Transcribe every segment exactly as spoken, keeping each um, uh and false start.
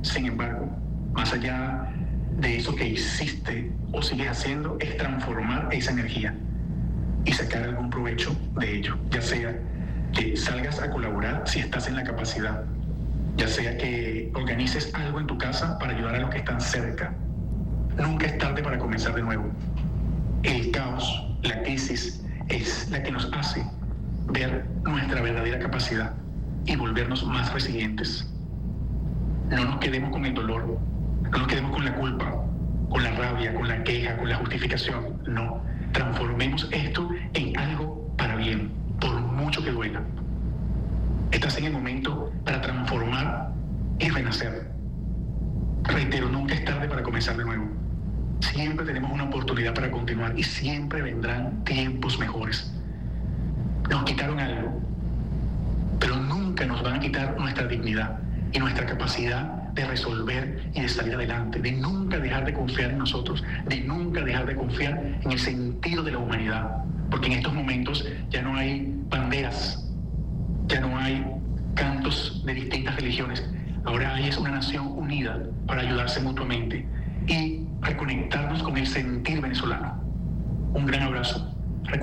Sin embargo, más allá de eso que hiciste o sigues haciendo, es transformar esa energía y sacar algún provecho de ello, ya sea que salgas a colaborar si estás en la capacidad, ya sea que organices algo en tu casa para ayudar a los que están cerca. Nunca es tarde para comenzar de nuevo. El caos, la crisis, es la que nos hace ver nuestra verdadera capacidad y volvernos más resilientes. No nos quedemos con el dolor, no nos quedemos con la culpa, con la rabia, con la queja, con la justificación. No, transformemos esto en algo para bien, por mucho que duela. Estás en el momento para transformar y renacer. Reitero, nunca es tarde para comenzar de nuevo. Siempre tenemos una oportunidad para continuar y siempre vendrán tiempos mejores. Nos quitaron algo, pero nunca nos van a quitar nuestra dignidad y nuestra capacidad de resolver y de salir adelante, de nunca dejar de confiar en nosotros, de nunca dejar de confiar en el sentido de la humanidad, porque en estos momentos ya no hay banderas, ya no hay cantos de distintas religiones, ahora hay es una nación unida para ayudarse mutuamente y reconectarnos con el sentir venezolano. Un gran abrazo.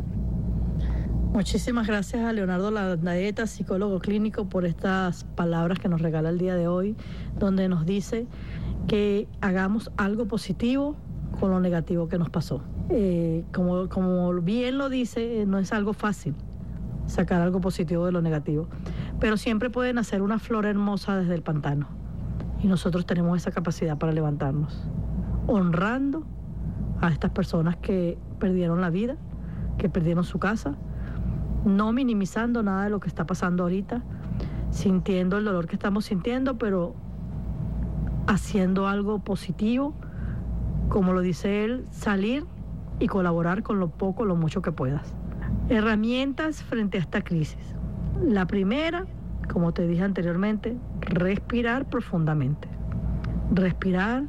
Muchísimas gracias a Leonardo Landaeta, psicólogo clínico, por estas palabras que nos regala el día de hoy, donde nos dice que hagamos algo positivo con lo negativo que nos pasó. Eh, como, como bien lo dice, no es algo fácil sacar algo positivo de lo negativo, pero siempre pueden hacer una flor hermosa desde el pantano, y nosotros tenemos esa capacidad para levantarnos, honrando a estas personas que perdieron la vida, que perdieron su casa, no minimizando nada de lo que está pasando ahorita, sintiendo el dolor que estamos sintiendo, pero haciendo algo positivo, como lo dice él, salir y colaborar con lo poco, lo mucho que puedas. Herramientas frente a esta crisis. La primera, como te dije anteriormente, respirar profundamente. Respirar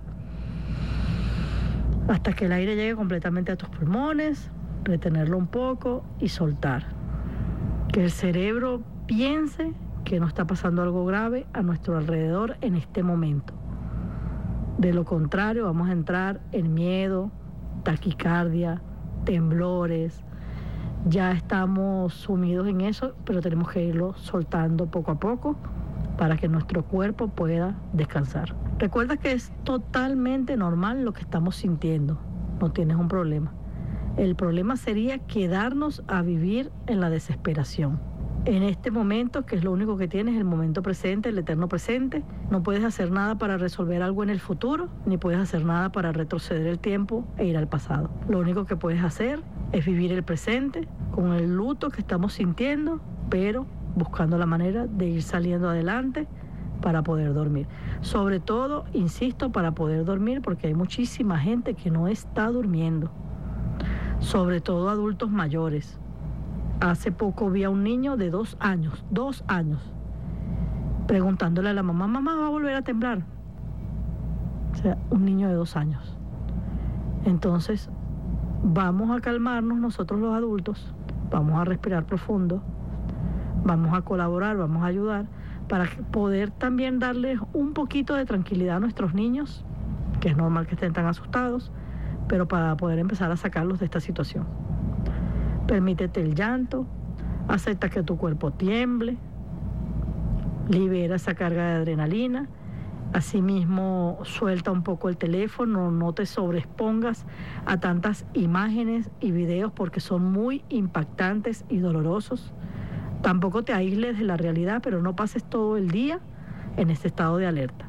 hasta que el aire llegue completamente a tus pulmones, retenerlo un poco y soltar. Que el cerebro piense que no está pasando algo grave a nuestro alrededor en este momento. De lo contrario, vamos a entrar en miedo, taquicardia, temblores. Ya estamos sumidos en eso, pero tenemos que irlo soltando poco a poco para que nuestro cuerpo pueda descansar. Recuerda que es totalmente normal lo que estamos sintiendo, no tienes un problema. El problema sería quedarnos a vivir en la desesperación. En este momento, que es lo único que tienes, el momento presente, el eterno presente, no puedes hacer nada para resolver algo en el futuro, ni puedes hacer nada para retroceder el tiempo e ir al pasado. Lo único que puedes hacer es vivir el presente con el luto que estamos sintiendo, pero buscando la manera de ir saliendo adelante para poder dormir. Sobre todo, insisto, para poder dormir, porque hay muchísima gente que no está durmiendo, sobre todo adultos mayores. Hace poco vi a un niño de dos años, dos años, preguntándole a la mamá, mamá, ¿va a volver a temblar? O sea, un niño de dos años. Entonces, vamos a calmarnos nosotros los adultos, vamos a respirar profundo, vamos a colaborar, vamos a ayudar, para poder también darles un poquito de tranquilidad a nuestros niños, que es normal que estén tan asustados, pero para poder empezar a sacarlos de esta situación. Permítete el llanto, acepta que tu cuerpo tiemble, libera esa carga de adrenalina, asimismo suelta un poco el teléfono, no te sobreexpongas a tantas imágenes y videos porque son muy impactantes y dolorosos. Tampoco te aísles de la realidad, pero no pases todo el día en este estado de alerta.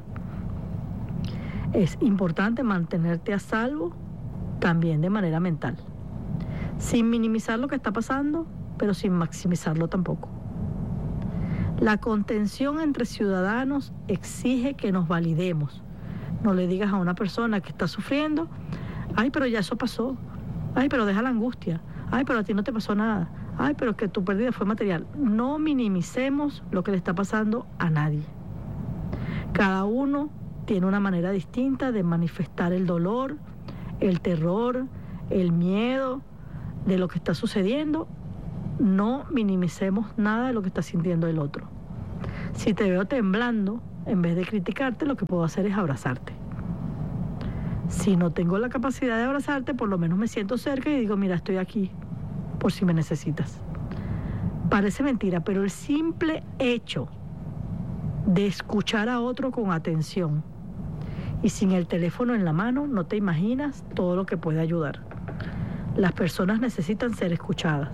Es importante mantenerte a salvo también de manera mental, sin minimizar lo que está pasando, pero sin maximizarlo tampoco. La contención entre ciudadanos exige que nos validemos. No le digas a una persona que está sufriendo, ay, pero ya eso pasó, ay, pero deja la angustia, ay, pero a ti no te pasó nada, ay, pero que tu pérdida fue material. No minimicemos lo que le está pasando a nadie. Cada uno tiene una manera distinta de manifestar el dolor, el terror, el miedo de lo que está sucediendo. No minimicemos nada de lo que está sintiendo el otro. Si te veo temblando en vez de criticarte, lo que puedo hacer es abrazarte. Si no tengo la capacidad de abrazarte, por lo menos me siento cerca y digo, mira, estoy aquí por si me necesitas. Parece mentira, pero el simple hecho de escuchar a otro con atención y sin el teléfono en la mano, no te imaginas todo lo que puede ayudar. Las personas necesitan ser escuchadas.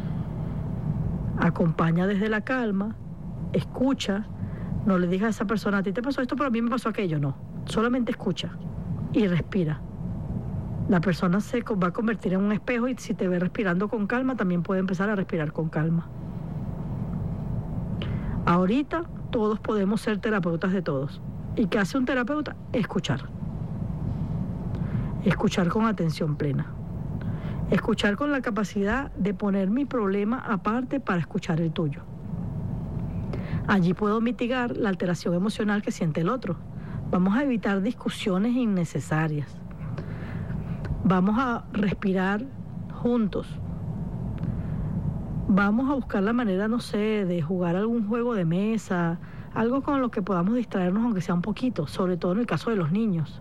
Acompaña desde la calma, escucha, no le digas a esa persona, a ti te pasó esto, pero a mí me pasó aquello, no. Solamente escucha y respira. La persona se va a convertir en un espejo y si te ve respirando con calma, también puede empezar a respirar con calma. Ahorita todos podemos ser terapeutas de todos. ¿Y qué hace un terapeuta? Escuchar. Escuchar con atención plena. Escuchar con la capacidad de poner mi problema aparte para escuchar el tuyo. Allí puedo mitigar la alteración emocional que siente el otro. Vamos a evitar discusiones innecesarias. Vamos a respirar juntos. Vamos a buscar la manera, no sé, de jugar algún juego de mesa, algo con lo que podamos distraernos, aunque sea un poquito, sobre todo en el caso de los niños.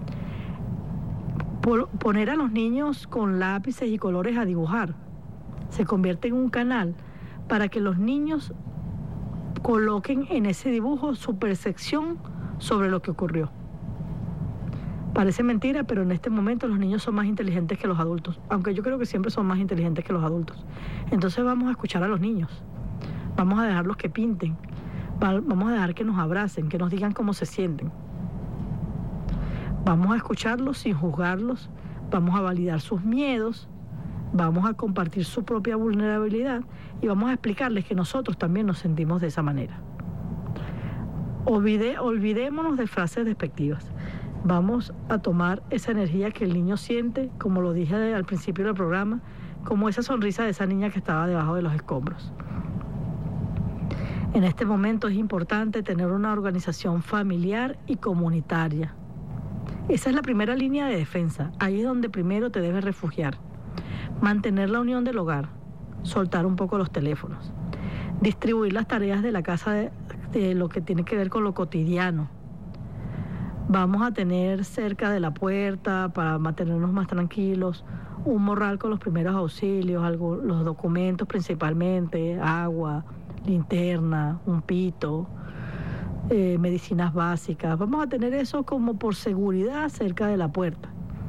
Por poner a los niños con lápices y colores a dibujar. Se convierte en un canal para que los niños coloquen en ese dibujo su percepción sobre lo que ocurrió. Parece mentira, pero en este momento los niños son más inteligentes que los adultos, aunque yo creo que siempre son más inteligentes que los adultos. Entonces vamos a escuchar a los niños, vamos a dejarlos que pinten, vamos a dejar que nos abracen, que nos digan cómo se sienten. Vamos a escucharlos sin juzgarlos, vamos a validar sus miedos, vamos a compartir su propia vulnerabilidad y vamos a explicarles que nosotros también nos sentimos de esa manera. Olvide, olvidémonos de frases despectivas. Vamos a tomar esa energía que el niño siente, como lo dije al principio del programa, como esa sonrisa de esa niña que estaba debajo de los escombros. En este momento es importante tener una organización familiar y comunitaria. Esa es la primera línea de defensa. Ahí es donde primero te debes refugiar. Mantener la unión del hogar, soltar un poco los teléfonos, distribuir las tareas de la casa de, de lo que tiene que ver con lo cotidiano. Vamos a tener cerca de la puerta, para mantenernos más tranquilos, un morral con los primeros auxilios, algo, los documentos principalmente, agua, linterna, un pito, eh, medicinas básicas. Vamos a tener eso como por seguridad cerca de la puerta.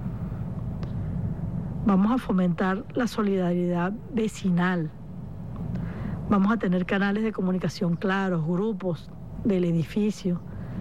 Vamos a fomentar la solidaridad vecinal. Vamos a tener canales de comunicación claros, grupos del edificio,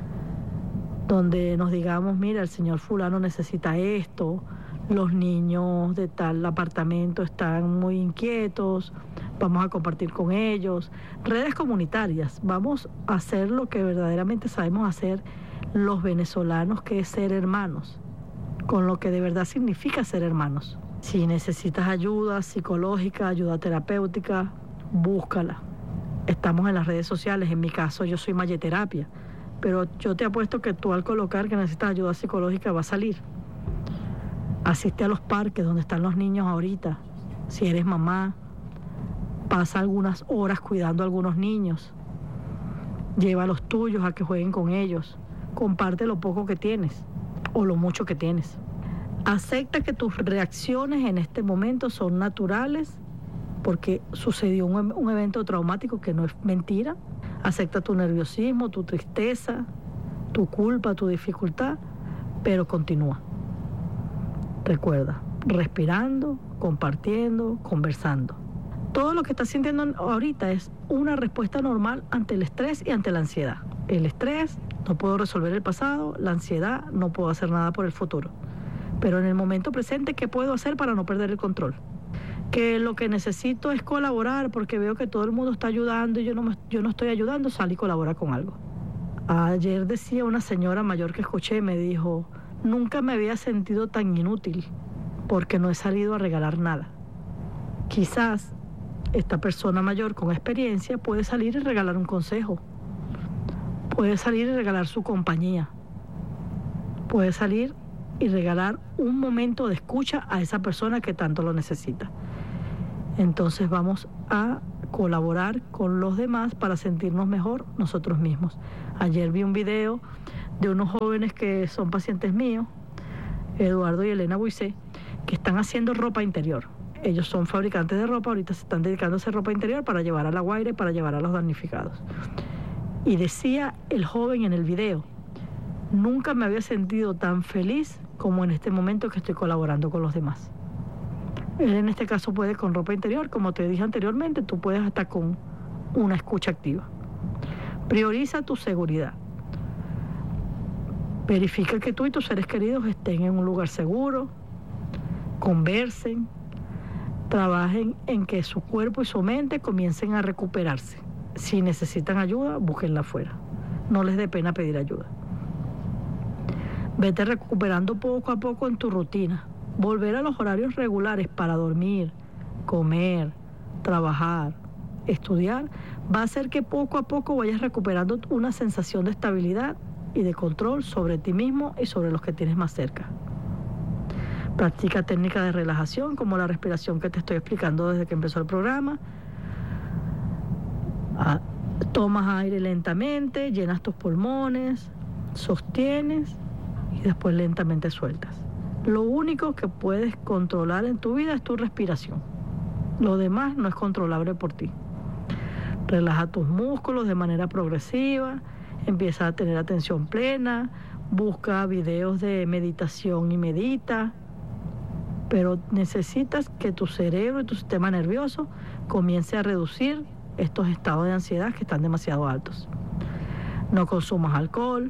donde nos digamos, mira, el señor fulano necesita esto, los niños de tal apartamento están muy inquietos, vamos a compartir con ellos. Redes comunitarias, vamos a hacer lo que verdaderamente sabemos hacer los venezolanos, que es ser hermanos, con lo que de verdad significa ser hermanos. Si necesitas ayuda psicológica, ayuda terapéutica, búscala. Estamos en las redes sociales, en mi caso yo soy Mayeterapia, pero yo te apuesto que tú al colocar que necesitas ayuda psicológica va a salir. Asiste a los parques donde están los niños ahorita. Si eres mamá, pasa algunas horas cuidando a algunos niños. Lleva a los tuyos a que jueguen con ellos. Comparte lo poco que tienes o lo mucho que tienes. Acepta que tus reacciones en este momento son naturales porque sucedió un, un evento traumático que no es mentira. Acepta tu nerviosismo, tu tristeza, tu culpa, tu dificultad, pero continúa. Recuerda, respirando, compartiendo, conversando. Todo lo que estás sintiendo ahorita es una respuesta normal ante el estrés y ante la ansiedad. El estrés, no puedo resolver el pasado, la ansiedad, no puedo hacer nada por el futuro. Pero en el momento presente, ¿qué puedo hacer para no perder el control? Que lo que necesito es colaborar porque veo que todo el mundo está ayudando y yo no, me, yo no estoy ayudando, sal y colabora con algo. Ayer decía una señora mayor que escuché, me dijo, nunca me había sentido tan inútil porque no he salido a regalar nada. Quizás esta persona mayor con experiencia puede salir y regalar un consejo, puede salir y regalar su compañía, puede salir y regalar un momento de escucha a esa persona que tanto lo necesita. Entonces vamos a colaborar con los demás para sentirnos mejor nosotros mismos. Ayer vi un video de unos jóvenes que son pacientes míos, Eduardo y Elena Buisé, que están haciendo ropa interior. Ellos son fabricantes de ropa, ahorita se están dedicando a hacer ropa interior para llevar a La Guaira y para llevar a los damnificados. Y decía el joven en el video: nunca me había sentido tan feliz como en este momento que estoy colaborando con los demás. Él en este caso puede con ropa interior, como te dije anteriormente, tú puedes hasta con una escucha activa. Prioriza tu seguridad. Verifica que tú y tus seres queridos estén en un lugar seguro, conversen, trabajen en que su cuerpo y su mente comiencen a recuperarse. Si necesitan ayuda, búsquenla afuera. No les dé pena pedir ayuda. Vete recuperando poco a poco en tu rutina. Volver a los horarios regulares para dormir, comer, trabajar, estudiar, va a hacer que poco a poco vayas recuperando una sensación de estabilidad y de control sobre ti mismo y sobre los que tienes más cerca. Practica técnicas de relajación como la respiración que te estoy explicando desde que empezó el programa. Ah, tomas aire lentamente, llenas tus pulmones, sostienes y después lentamente sueltas. Lo único que puedes controlar en tu vida es tu respiración. Lo demás no es controlable por ti. Relaja tus músculos de manera progresiva, empieza a tener atención plena, busca videos de meditación y medita, pero necesitas que tu cerebro y tu sistema nervioso comience a reducir estos estados de ansiedad que están demasiado altos. No consumas alcohol.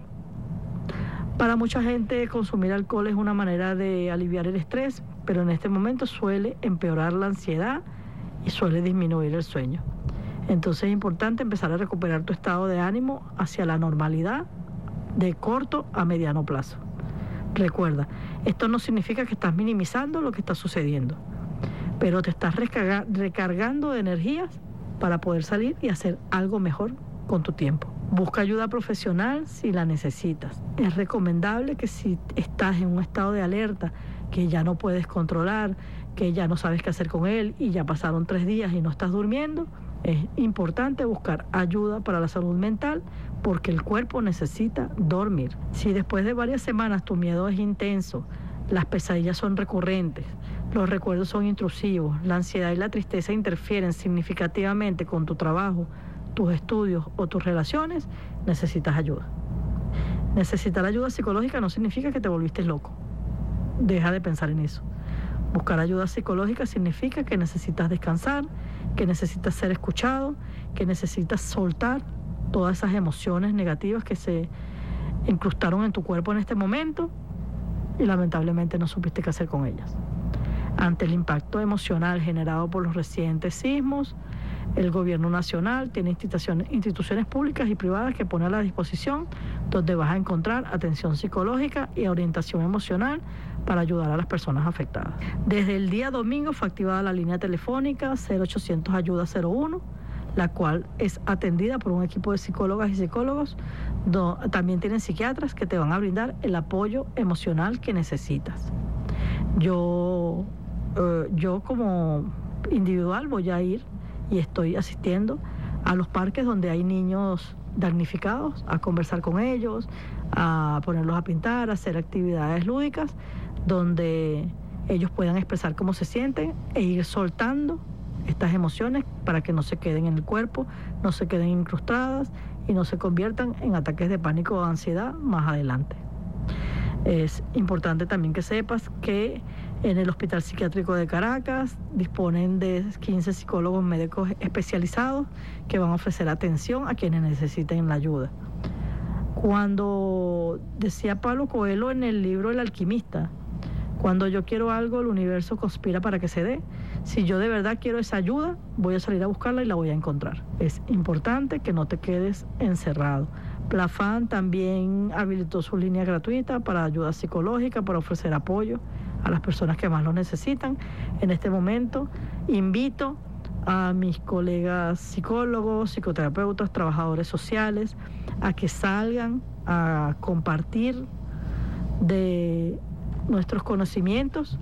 Para mucha gente consumir alcohol es una manera de aliviar el estrés, pero en este momento suele empeorar la ansiedad y suele disminuir el sueño. Entonces es importante empezar a recuperar tu estado de ánimo hacia la normalidad de corto a mediano plazo. Recuerda, esto no significa que estás minimizando lo que está sucediendo, pero te estás recarga- recargando de energías para poder salir y hacer algo mejor con tu tiempo. Busca ayuda profesional si la necesitas. Es recomendable que si estás en un estado de alerta que ya no puedes controlar, que ya no sabes qué hacer con él y ya pasaron tres días y no estás durmiendo, es importante buscar ayuda para la salud mental porque el cuerpo necesita dormir. Si después de varias semanas tu miedo es intenso, las pesadillas son recurrentes, los recuerdos son intrusivos, la ansiedad y la tristeza interfieren significativamente con tu trabajo, tus estudios o tus relaciones, necesitas ayuda. Necesitar ayuda psicológica no significa que te volviste loco. Deja de pensar en eso. Buscar ayuda psicológica significa que necesitas descansar, que necesitas ser escuchado, que necesitas soltar todas esas emociones negativas que se incrustaron en tu cuerpo en este momento y lamentablemente no supiste qué hacer con ellas. Ante el impacto emocional generado por los recientes sismos, el gobierno nacional tiene instituciones, instituciones públicas y privadas que pone a la disposición donde vas a encontrar atención psicológica y orientación emocional para ayudar a las personas afectadas. Desde el día domingo fue activada la línea telefónica cero ochocientos ayuda cero uno, la cual es atendida por un equipo de psicólogas y psicólogos. Do, también tienen psiquiatras que te van a brindar el apoyo emocional que necesitas. Yo, eh, yo como individual voy a ir y estoy asistiendo a los parques donde hay niños damnificados, a conversar con ellos, a ponerlos a pintar, a hacer actividades lúdicas donde ellos puedan expresar cómo se sienten e ir soltando estas emociones para que no se queden en el cuerpo, no se queden incrustadas y no se conviertan en ataques de pánico o ansiedad más adelante. Es importante también que sepas que en el Hospital Psiquiátrico de Caracas disponen de quince psicólogos médicos especializados que van a ofrecer atención a quienes necesiten la ayuda. Cuando decía Paulo Coelho en el libro El Alquimista, cuando yo quiero algo, el universo conspira para que se dé. Si yo de verdad quiero esa ayuda, voy a salir a buscarla y la voy a encontrar. Es importante que no te quedes encerrado. Plafan también habilitó su línea gratuita para ayuda psicológica, para ofrecer apoyo a las personas que más lo necesitan. En este momento invito a mis colegas psicólogos, psicoterapeutas, trabajadores sociales, a que salgan a compartir de nuestros conocimientos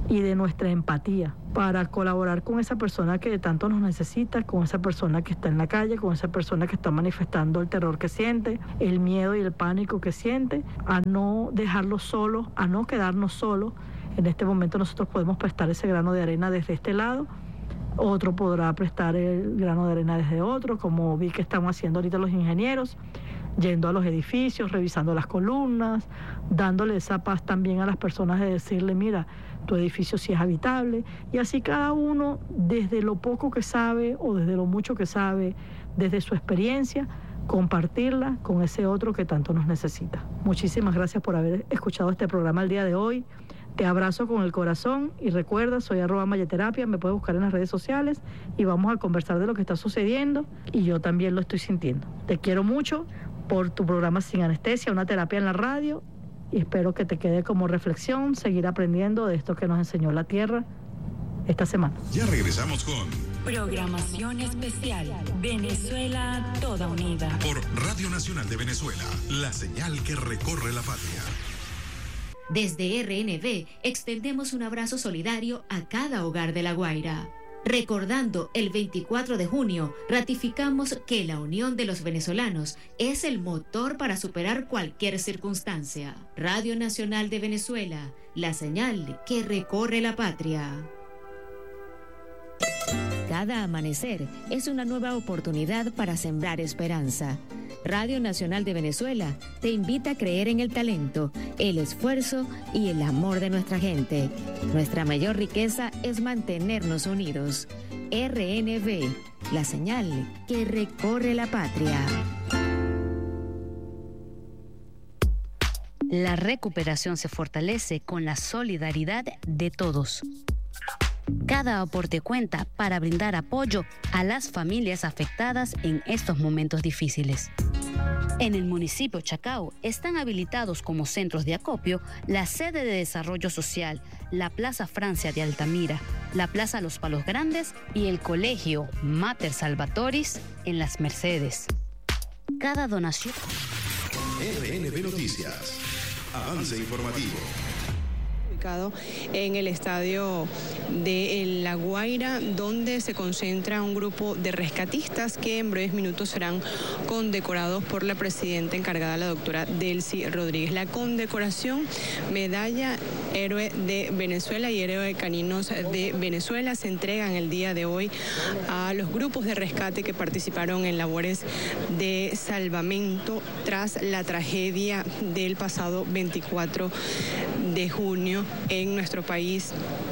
y de nuestra empatía para colaborar con esa persona que tanto nos necesita, con esa persona que está en la calle, con esa persona que está manifestando el terror que siente, el miedo y el pánico que siente, a no dejarlos solos, a no quedarnos solos. En este momento nosotros podemos prestar ese grano de arena desde este lado, otro podrá prestar el grano de arena desde otro, como vi que estamos haciendo ahorita los ingenieros, yendo a los edificios, revisando las columnas, dándole esa paz también a las personas de decirle, mira, tu edificio sí es habitable, y así cada uno, desde lo poco que sabe o desde lo mucho que sabe, desde su experiencia, compartirla con ese otro que tanto nos necesita. Muchísimas gracias por haber escuchado este programa el día de hoy. Te abrazo con el corazón y recuerda, soy arroba mayaterapia, me puedes buscar en las redes sociales y vamos a conversar de lo que está sucediendo y yo también lo estoy sintiendo. Te quiero mucho por tu programa Sin Anestesia, una terapia en la radio, y espero que te quede como reflexión seguir aprendiendo de esto que nos enseñó la Tierra esta semana. Ya regresamos con Programación Especial Venezuela Toda Unida por Radio Nacional de Venezuela, la señal que recorre la patria. Desde R N V extendemos un abrazo solidario a cada hogar de La Guaira. Recordando el veinticuatro de junio, ratificamos que la unión de los venezolanos es el motor para superar cualquier circunstancia. Radio Nacional de Venezuela, la señal que recorre la patria. Cada amanecer es una nueva oportunidad para sembrar esperanza. Radio Nacional de Venezuela te invita a creer en el talento, el esfuerzo y el amor de nuestra gente. Nuestra mayor riqueza es mantenernos unidos. R N V, la señal que recorre la patria. La recuperación se fortalece con la solidaridad de todos. Cada aporte cuenta para brindar apoyo a las familias afectadas en estos momentos difíciles. En el municipio Chacao están habilitados como centros de acopio la sede de desarrollo social, la Plaza Francia de Altamira, la Plaza Los Palos Grandes y el Colegio Mater Salvatoris en Las Mercedes. Cada donación... R N V Noticias, avance informativo. Ubicado en el estadio de La Guaira, donde se concentra un grupo de rescatistas que en breves minutos serán condecorados por la presidenta encargada, la doctora Delcy Rodríguez. La condecoración, medalla Héroe de Venezuela y Héroe de Caninos de Venezuela, se entregan el día de hoy a los grupos de rescate que participaron en labores de salvamento tras la tragedia del pasado veinticuatro de junio en nuestro país.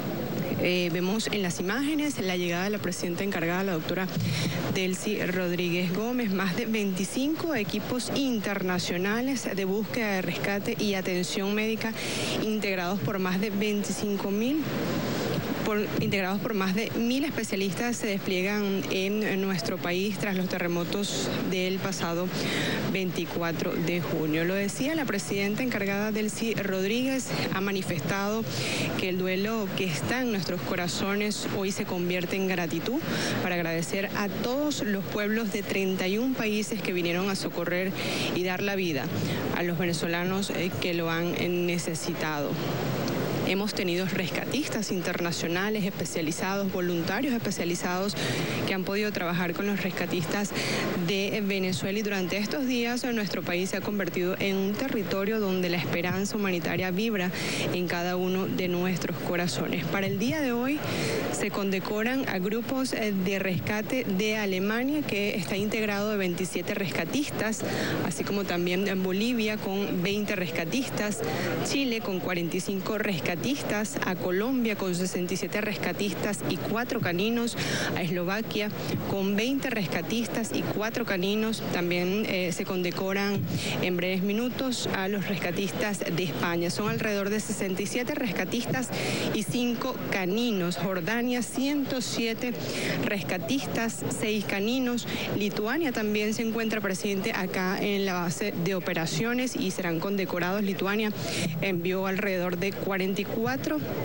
Eh, vemos en las imágenes la llegada de la presidenta encargada, la doctora Delcy Rodríguez Gómez, más de veinticinco equipos internacionales de búsqueda, de rescate y atención médica integrados por más de veinticinco mil Por, integrados por más de mil especialistas se despliegan en, en nuestro país tras los terremotos del pasado veinticuatro de junio. Lo decía la presidenta encargada Delcy Rodríguez, ha manifestado que el duelo que está en nuestros corazones hoy se convierte en gratitud para agradecer a todos los pueblos de treinta y un países que vinieron a socorrer y dar la vida a los venezolanos eh, que lo han necesitado. Hemos tenido rescatistas internacionales especializados, voluntarios especializados que han podido trabajar con los rescatistas de Venezuela, y durante estos días nuestro país se ha convertido en un territorio donde la esperanza humanitaria vibra en cada uno de nuestros corazones. Para el día de hoy se condecoran a grupos de rescate de Alemania, que está integrado de veintisiete rescatistas, así como también en Bolivia con veinte rescatistas, Chile con cuarenta y cinco rescatistas, a Colombia con sesenta y siete rescatistas y cuatro caninos, a Eslovaquia con veinte rescatistas y cuatro caninos. También eh, se condecoran en breves minutos a los rescatistas de España. Son alrededor de sesenta y siete rescatistas y cinco caninos. Jordania, ciento siete rescatistas, seis caninos. Lituania también se encuentra presente acá en la base de operaciones y serán condecorados. Lituania envió alrededor de cuarenta y cuatro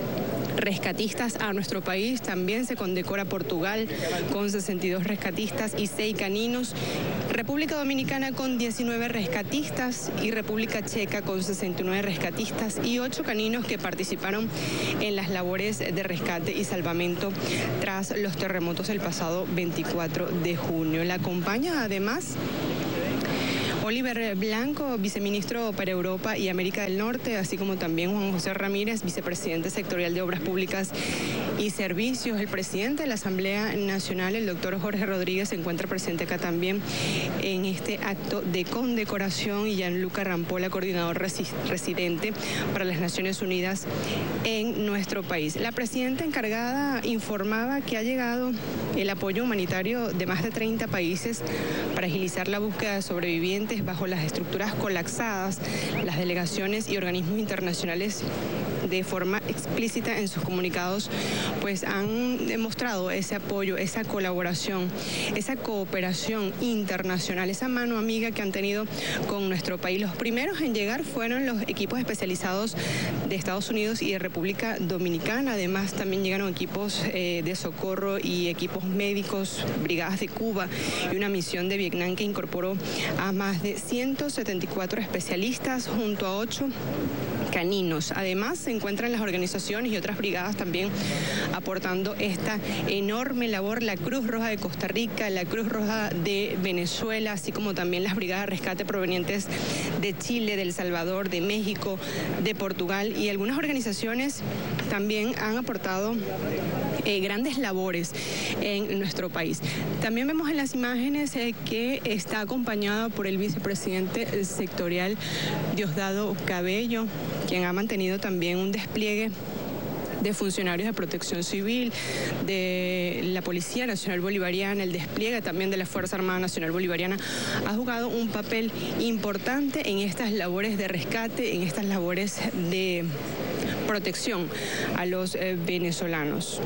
rescatistas a nuestro país. También se condecora Portugal con sesenta y dos rescatistas y seis caninos, República Dominicana con diecinueve rescatistas y República Checa con sesenta y nueve rescatistas y ocho caninos que participaron en las labores de rescate y salvamento tras los terremotos el pasado veinticuatro de junio. La acompaña además Oliver Blanco, viceministro para Europa y América del Norte, así como también Juan José Ramírez, vicepresidente sectorial de Obras Públicas y Servicios. El presidente de la Asamblea Nacional, el doctor Jorge Rodríguez, se encuentra presente acá también en este acto de condecoración, y Gianluca Rampolla, coordinador residente para las Naciones Unidas en nuestro país. La presidenta encargada informaba que ha llegado el apoyo humanitario de más de treinta países para agilizar la búsqueda de sobrevivientes bajo las estructuras colapsadas. Las delegaciones y organismos internacionales, de forma explícita en sus comunicados, pues han demostrado ese apoyo, esa colaboración, esa cooperación internacional, esa mano amiga que han tenido con nuestro país. Los primeros en llegar fueron los equipos especializados de Estados Unidos y de República Dominicana. Además, también llegaron equipos eh, de socorro y equipos médicos, brigadas de Cuba y una misión de Vietnam que incorporó a más de ciento setenta y cuatro especialistas junto a ocho caninos. Además, se encuentran las organizaciones y otras brigadas también aportando esta enorme labor: la Cruz Roja de Costa Rica, la Cruz Roja de Venezuela, así como también las brigadas de rescate provenientes de Chile, de El Salvador, de México, de Portugal, y algunas organizaciones también han aportado eh, grandes labores en nuestro país. También vemos en las imágenes eh, que está acompañado por el vicepresidente sectorial Diosdado Cabello, quien ha mantenido también un despliegue de funcionarios de protección civil, de la Policía Nacional Bolivariana, el despliegue también de la Fuerza Armada Nacional Bolivariana. Ha jugado un papel importante en estas labores de rescate, en estas labores de protección a los eh, venezolanos.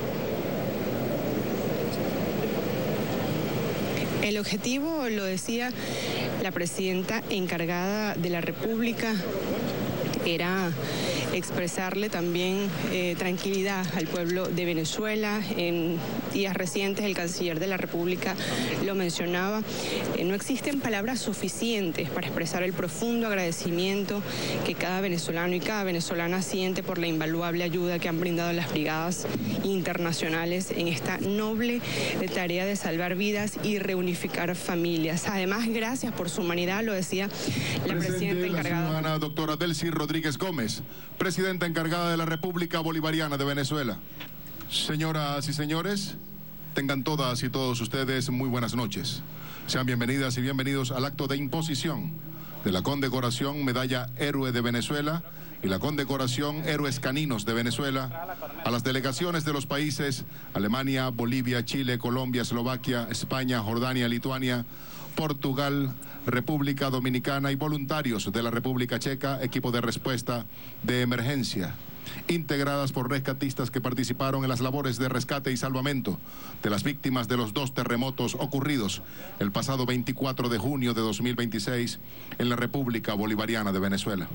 El objetivo, lo decía la presidenta encargada de la República, era expresarle también eh, tranquilidad al pueblo de Venezuela. En días recientes el canciller de la República lo mencionaba. Eh, no existen palabras suficientes para expresar el profundo agradecimiento que cada venezolano y cada venezolana siente por la invaluable ayuda que han brindado las brigadas internacionales en esta noble eh, tarea de salvar vidas y reunificar familias. Además, gracias por su humanidad, lo decía la presidenta encargada. La ciudadana doctora Delcy Rodríguez Gómez, presidenta encargada de la República Bolivariana de Venezuela. Señoras y señores, tengan todas y todos ustedes muy buenas noches. Sean bienvenidas y bienvenidos al acto de imposición de la condecoración Medalla Héroe de Venezuela y la condecoración Héroes Caninos de Venezuela a las delegaciones de los países Alemania, Bolivia, Chile, Colombia, Eslovaquia, España, Jordania, Lituania, Portugal, República Dominicana y voluntarios de la República Checa, equipo de respuesta de emergencia, integradas por rescatistas que participaron en las labores de rescate y salvamento de las víctimas de los dos terremotos ocurridos el pasado veinticuatro de junio de dos mil veintiséis en la República Bolivariana de Venezuela.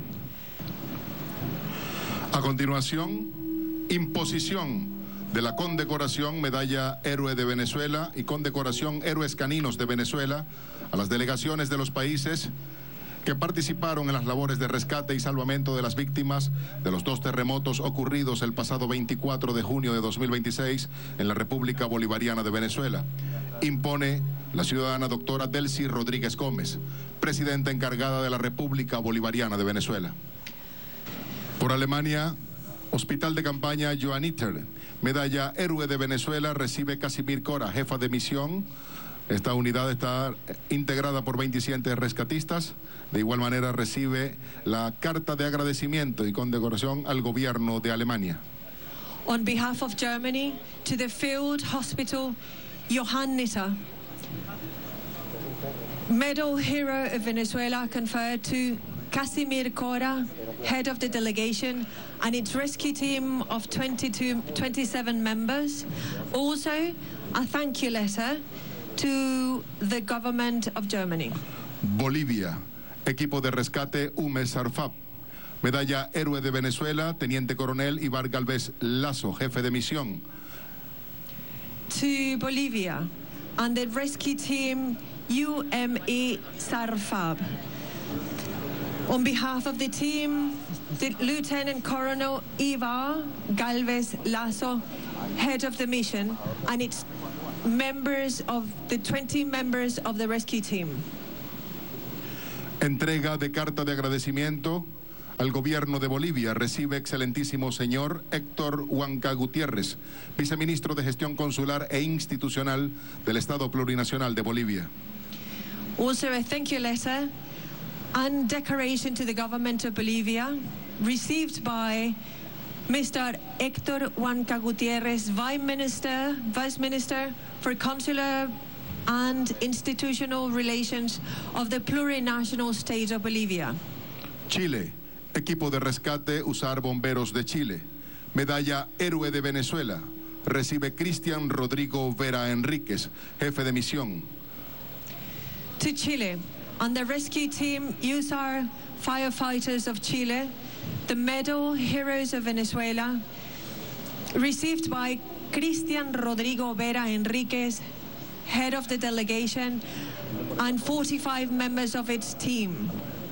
A continuación, imposición de la condecoración Medalla Héroe de Venezuela y condecoración Héroes Caninos de Venezuela a las delegaciones de los países que participaron en las labores de rescate y salvamento de las víctimas de los dos terremotos ocurridos el pasado veinticuatro de junio de dos mil veintiséis en la República Bolivariana de Venezuela. Impone la ciudadana doctora Delcy Rodríguez Gómez, presidenta encargada de la República Bolivariana de Venezuela. Por Alemania, Hospital de Campaña Johanniter, Medalla Héroe de Venezuela, recibe Casimir Cora, jefa de misión. Esta unidad está integrada por veintisiete rescatistas. De igual manera recibe la carta de agradecimiento y condecoración al gobierno de Alemania. On behalf of Germany, to the Field Hospital Johanniter, Medal Hero of Venezuela conferred to Casimir Cora, head of the delegation, and its rescue team of twenty-two, twenty-seven members. Also, a thank you letter to the government of Germany. Bolivia, equipo de rescate U M E S ARFAP, Medalla Héroe de Venezuela, Teniente Coronel Ibar Galvez Lazo, jefe de misión. To Bolivia and the rescue team U M E Sarfab. On behalf of the team, the Lieutenant Colonel Ivar Galvez Lazo, head of the mission, and its members of the twenty members of the rescue team. Entrega de carta de agradecimiento al gobierno de Bolivia. Recibe excelentísimo señor Héctor Huanca Gutiérrez, viceministro de Gestión Consular e Institucional del Estado Plurinacional de Bolivia. Also a thank you letter and decoration to the government of Bolivia received by Mister Héctor Huanca Gutiérrez, Vice Minister, Vice Minister for Consular and Institutional Relations of the Plurinational State of Bolivia. Chile, equipo de rescate U S A R Bomberos de Chile. Medalla Héroe de Venezuela. Recibe Cristian Rodrigo Vera Enríquez, jefe de misión. To Chile, on the rescue team U S A R Firefighters of Chile, the medal Heroes of Venezuela, received by Cristian Rodrigo Vera Enríquez, head of the delegation, and forty-five members of its team.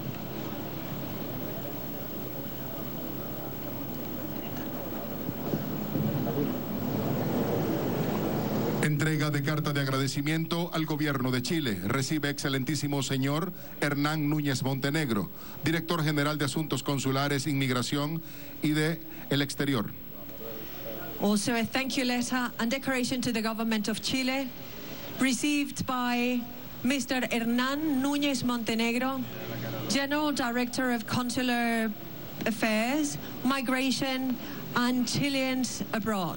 Entrega de carta de agradecimiento al gobierno de Chile. Recibe excelentísimo señor Hernán Núñez Montenegro, director general de Asuntos Consulares, Inmigración y de el Exterior. Also a thank you letter and decoration to the government of Chile, received by Mister Hernán Núñez Montenegro, General Director of Consular Affairs, Migration and Chileans Abroad.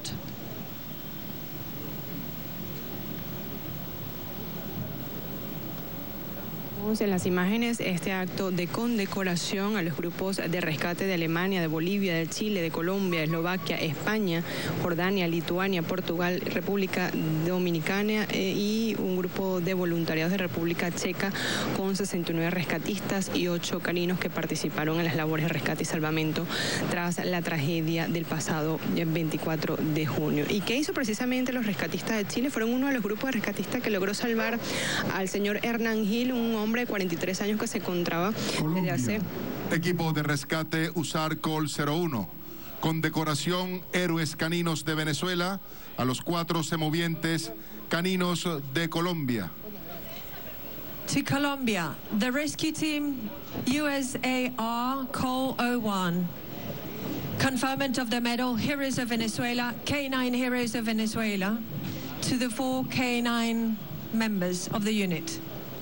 En las imágenes este acto de condecoración a los grupos de rescate de Alemania, de Bolivia, de Chile, de Colombia, Eslovaquia, España, Jordania, Lituania, Portugal, República Dominicana eh, y un grupo de voluntariados de República Checa con sesenta y nueve rescatistas y ocho caninos que participaron en las labores de rescate y salvamento tras la tragedia del pasado veinticuatro de junio. ¿Y qué hizo precisamente los rescatistas de Chile? Fueron uno de los grupos de rescatistas que logró salvar al señor Hernán Gil, un hombre de cuarenta y tres años que se encontraba desde hace... Equipo de rescate U S A R Col cero uno. Condecoración Héroes Caninos de Venezuela a los cuatro semovientes caninos de Colombia. To Colombia, the rescue team U S A R Col cero uno. Conferment of the medal Heroes of Venezuela, K nine Heroes of Venezuela, to the four K nine members of the unit.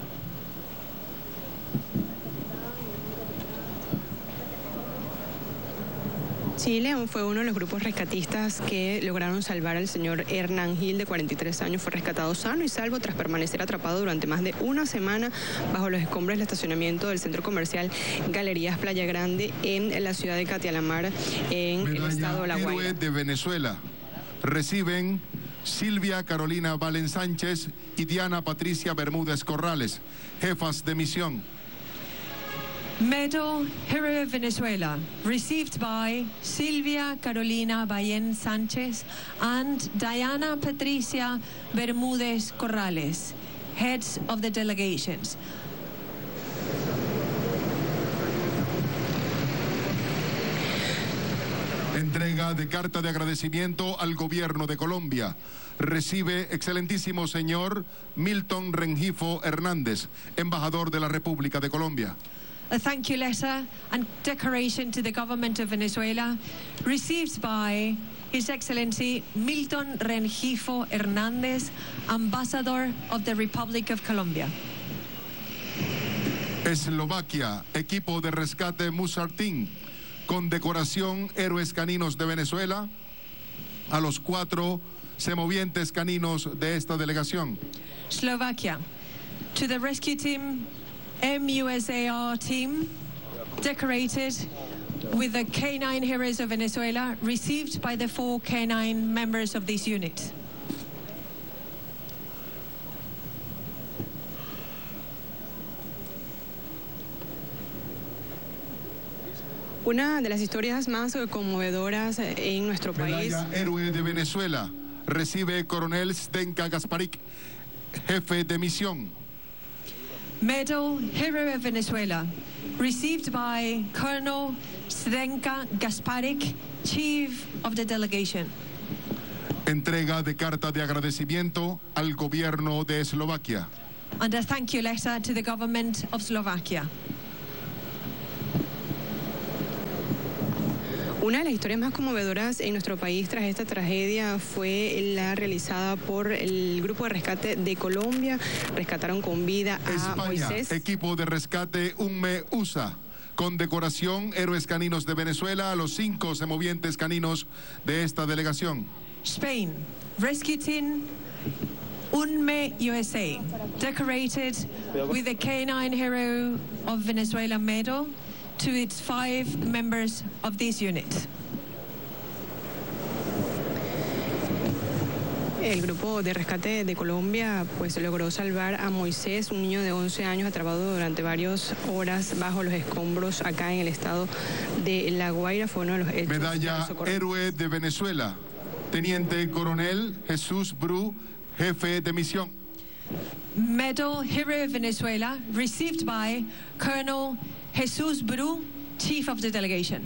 Chile fue uno de los grupos rescatistas que lograron salvar al señor Hernán Gil, de cuarenta y tres años. Fue rescatado sano y salvo tras permanecer atrapado durante más de una semana bajo los escombros del estacionamiento del centro comercial Galerías Playa Grande en la ciudad de Catialamar, en Medalla el estado de La Guaira. Héroe de Venezuela. Reciben Silvia Carolina Valen Sánchez y Diana Patricia Bermúdez Corrales, jefas de misión. Medal Hero of Venezuela, received by Silvia Carolina Ballén Sánchez and Diana Patricia Bermúdez Corrales, heads of the delegations. Entrega de carta de agradecimiento al gobierno de Colombia. Recibe excelentísimo señor Milton Rengifo Hernández, embajador de la República de Colombia. A thank you letter and decoration to the government of Venezuela, received by His Excellency Milton Rengifo Hernández, Ambassador of the Republic of Colombia. Eslovaquia, equipo de rescate Musartín, condecoración Héroes Caninos de Venezuela a los cuatro semovientes caninos de esta delegación. Slovakia, to the rescue team M U S A R team, decorated with the K nine Heroes of Venezuela, received by the four K nine members of this unit. Una de las historias más conmovedoras en nuestro país. Medalla Héroe de Venezuela recibe Coronel Zdenka Gasparic, jefe de misión. Medal Hero of Venezuela, received by Colonel Zdenka Gasparic, Chief of the Delegation. Entrega de carta de agradecimiento al gobierno de Eslovaquia. And a thank you letter to the government of Slovakia. Una de las historias más conmovedoras en nuestro país tras esta tragedia fue la realizada por el Grupo de Rescate de Colombia. Rescataron con vida a España, Moisés. Equipo de rescate UNME U S A. Condecoración Héroes Caninos de Venezuela a los cinco semovientes caninos de esta delegación. Spain, Rescue Team UNME U S A, decorated with the Canine Hero of Venezuela medal to its five members of this unit. El Grupo de Rescate de Colombia pues logró salvar a Moisés, un niño de once años atrapado durante varias horas bajo los escombros acá en el estado de La Guaira. Fue uno de los hechos. Medalla Héroe de Venezuela, Teniente Coronel Jesús Bru, jefe de misión. Medal Hero of Venezuela, received by Colonel Jesus Bru, Chief of the Delegation.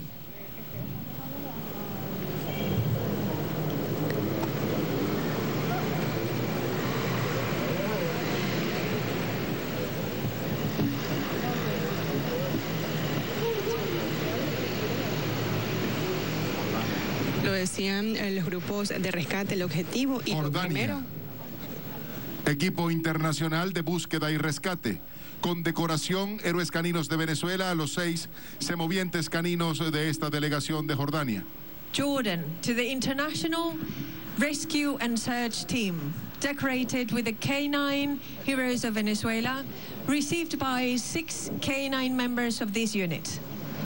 Lo decían los grupos de rescate, el objetivo y lo primero. Equipo Internacional de Búsqueda y Rescate. Condecoración Héroes Caninos de Venezuela a los seis semovientes caninos de esta delegación de Jordania. Jordan, to the International Rescue and Search Team, decorated with the Canine Heroes of Venezuela, received by six canine members of this unit.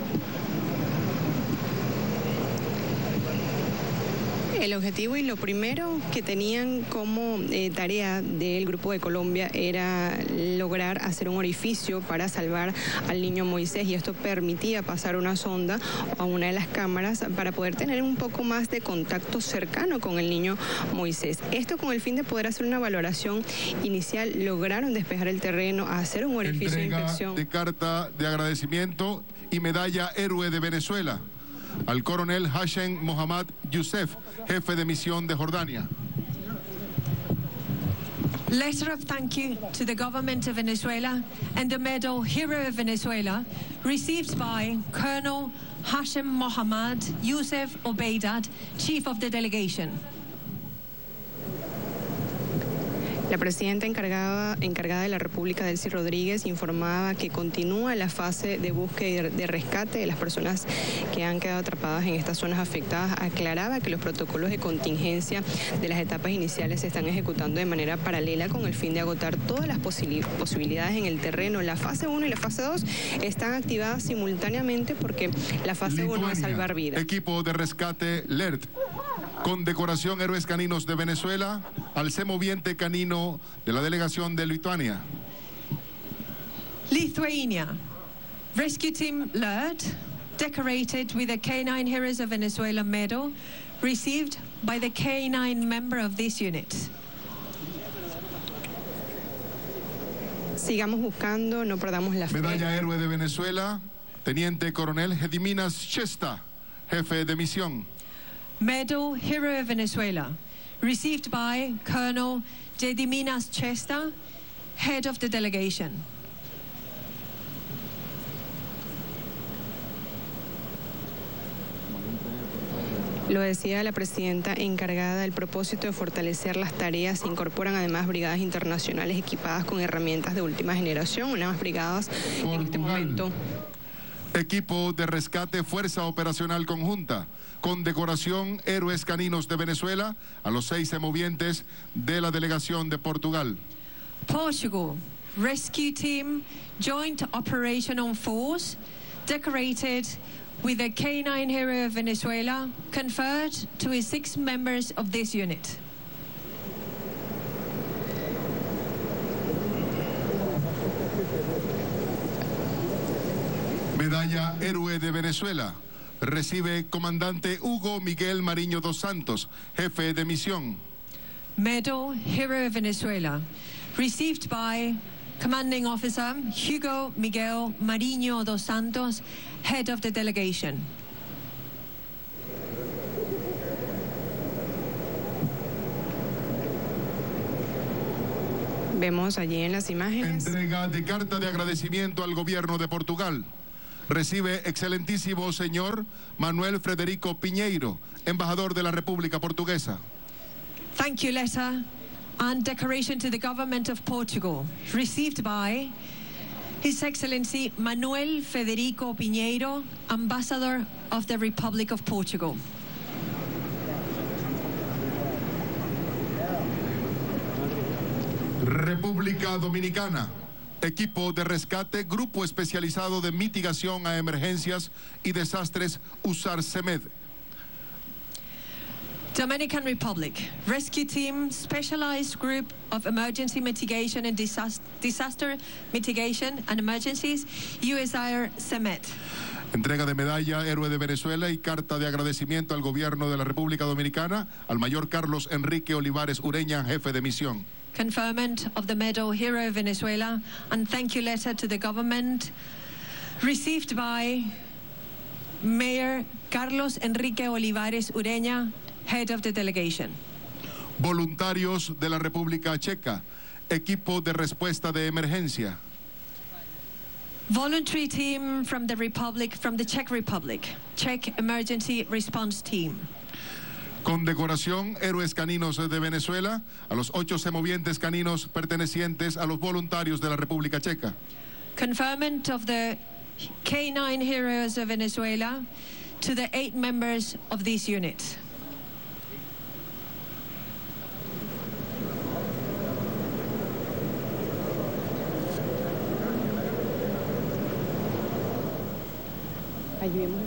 El objetivo y lo primero que tenían como eh, tarea del Grupo de Colombia era lograr hacer un orificio para salvar al niño Moisés, y esto permitía pasar una sonda a una de las cámaras para poder tener un poco más de contacto cercano con el niño Moisés. Esto con el fin de poder hacer una valoración inicial. Lograron despejar el terreno, hacer un orificio Entrega de inspección. de carta de agradecimiento y medalla Héroe de Venezuela al coronel Hashem Mohammad Youssef, jefe de misión de Jordania. Letter of thank you to the government of Venezuela and the medal Hero of Venezuela, received by Colonel Hashem Mohammad Youssef Obeidat, Chief of the Delegation. La presidenta encargada, encargada de la República, Delcy Rodríguez, informaba que continúa la fase de búsqueda y de rescate de las personas que han quedado atrapadas en estas zonas afectadas. Aclaraba que los protocolos de contingencia de las etapas iniciales se están ejecutando de manera paralela con el fin de agotar todas las posibil- posibilidades en el terreno. La fase uno y la fase dos están activadas simultáneamente porque la fase uno es salvar vidas. Equipo de rescate L E R T. Condecoración Héroes Caninos de Venezuela al semoviente canino de la delegación de Lituania. Lithuania, Rescue Team L E R T, decorated with the Canine Heroes of Venezuela medal, received by the canine member of this unit. Sigamos buscando, no perdamos la fe. Medalla Héroe de Venezuela, Teniente Coronel Gediminas Chesta, jefe de misión. Medal Hero of Venezuela, received by Colonel Gediminas Chesta, head of the delegation. Lo decía la presidenta encargada. El propósito de fortalecer las tareas. Se incorporan además brigadas internacionales equipadas con herramientas de última generación, unas brigadas en este momento. Equipo de rescate Fuerza Operacional Conjunta. Condecoración Héroes Caninos de Venezuela a los seis semovientes de la delegación de Portugal. Portugal, Rescue Team Joint Operational Force, decorated with the Canine Hero of Venezuela, conferred to his six members of this unit. Medalla Medalla Héroe de Venezuela recibe comandante Hugo Miguel Mariño dos Santos, jefe de misión. Medal Hero of Venezuela, received by Commanding Officer Hugo Miguel Mariño dos Santos, head of the delegation. Vemos allí en las imágenes. Entrega de carta de agradecimiento al gobierno de Portugal. Recibe excelentísimo señor Manuel Frederico Pinheiro, embajador de la República Portuguesa. Thank you letter and decoration to the government of Portugal, received by His Excellency Manuel Frederico Pinheiro, Ambassador of the Republic of Portugal. República Dominicana. Equipo de rescate, Grupo Especializado de Mitigación a Emergencias y Desastres, USAR-CEMED. Dominican Republic, Rescue Team, Specialized Group of Emergency Mitigation and Disast Disaster Mitigation and Emergencies, USAR-CEMED. Entrega de medalla Héroe de Venezuela y carta de agradecimiento al gobierno de la República Dominicana, al mayor Carlos Enrique Olivares Ureña, jefe de misión. Conferment of the Medal Hero of Venezuela and thank you letter to the government, received by Mayor Carlos Enrique Olivares Ureña, head of the delegation. Voluntarios de la República Checa, equipo de respuesta de emergencia. Voluntary team from the Republic, from the Czech Republic, Czech Emergency Response Team. Condecoración Héroes Caninos de Venezuela a los ocho semovientes caninos pertenecientes a los voluntarios de la República Checa. Conferment of the K nine Heroes of Venezuela to the eight members of this unit. Allí vemos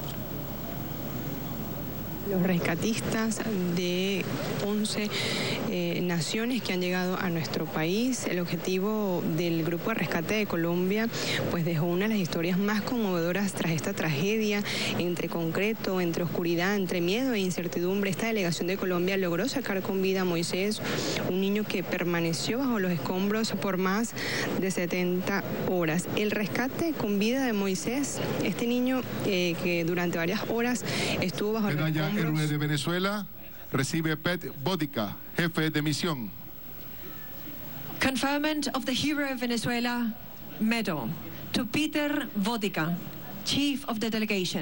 los rescatistas de once eh, naciones que han llegado a nuestro país. El objetivo del Grupo de Rescate de Colombia pues dejó una de las historias más conmovedoras tras esta tragedia, entre concreto, entre oscuridad, entre miedo e incertidumbre. Esta delegación de Colombia logró sacar con vida a Moisés, un niño que permaneció bajo los escombros por más de setenta horas. El rescate con vida de Moisés, este niño eh, que durante varias horas estuvo bajo los escombros. Héroe de Venezuela recibe Pet Bodica, jefe de misión. Conferment of the Hero of Venezuela Medal to Peter Bodica, Chief of the Delegation.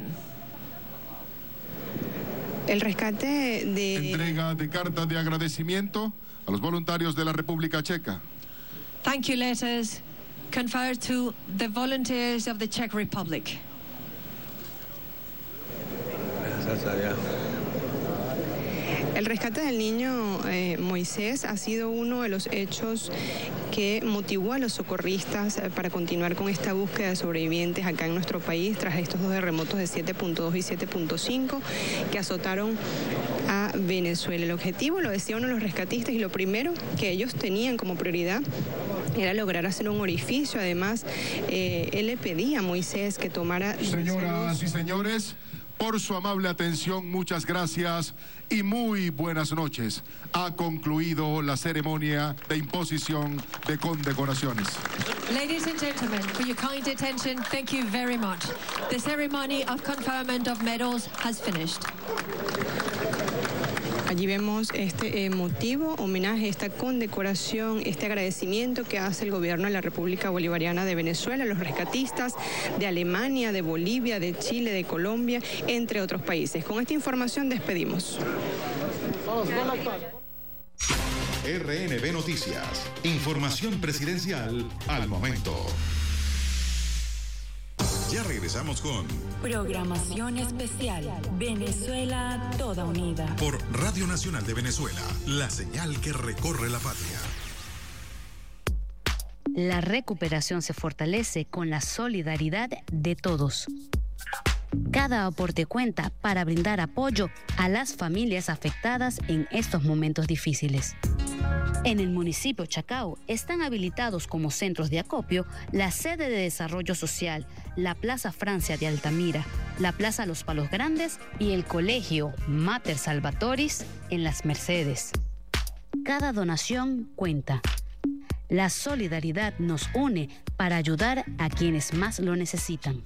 El rescate de... Entrega de carta de agradecimiento a los voluntarios de la República Checa. Thank you letters conferred to the volunteers of the Czech Republic. El rescate del niño eh, Moisés ha sido uno de los hechos que motivó a los socorristas eh, para continuar con esta búsqueda de sobrevivientes acá en nuestro país tras estos dos terremotos de siete punto dos y siete punto cinco que azotaron a Venezuela. El objetivo, lo decía uno de los rescatistas, y lo primero que ellos tenían como prioridad era lograr hacer un orificio. Además, eh, él le pedía a Moisés que tomara... Señoras y señores, por su amable atención, muchas gracias y muy buenas noches. Ha concluido la ceremonia de imposición de condecoraciones. Ladies and gentlemen, for your kind attention, thank you very much. The ceremony of conferment of medals has finished. Allí vemos este emotivo homenaje, esta condecoración, este agradecimiento que hace el gobierno de la República Bolivariana de Venezuela, los rescatistas de Alemania, de Bolivia, de Chile, de Colombia, entre otros países. Con esta información despedimos. R N B Noticias. Información presidencial al momento. Ya regresamos con Programación especial Venezuela Toda Unida por Radio Nacional de Venezuela, la señal que recorre la patria. La recuperación se fortalece con la solidaridad de todos. Cada aporte cuenta para brindar apoyo a las familias afectadas en estos momentos difíciles. En el municipio Chacao están habilitados como centros de acopio la sede de desarrollo social, la Plaza Francia de Altamira, la Plaza Los Palos Grandes y el Colegio Mater Salvatoris en Las Mercedes. Cada donación cuenta. La solidaridad nos une para ayudar a quienes más lo necesitan.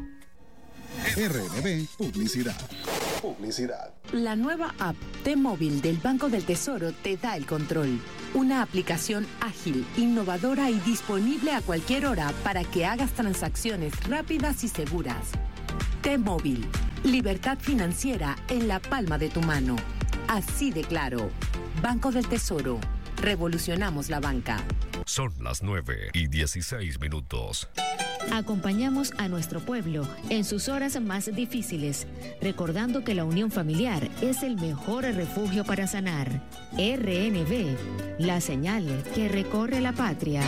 R N B Publicidad. Publicidad. La nueva app T-Móvil del Banco del Tesoro te da el control. Una aplicación ágil, innovadora y disponible a cualquier hora para que hagas transacciones rápidas y seguras. T-Móvil. Libertad financiera en la palma de tu mano. Así de claro. Banco del Tesoro. Revolucionamos la banca. Son las nueve y dieciséis minutos. Acompañamos a nuestro pueblo en sus horas más difíciles, recordando que la unión familiar es el mejor refugio para sanar. R N B, la señal que recorre la patria.